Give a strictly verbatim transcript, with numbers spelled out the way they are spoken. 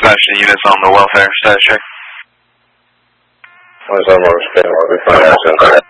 dispatch the units on the welfare status check. One is on Morgan State, Morgan State.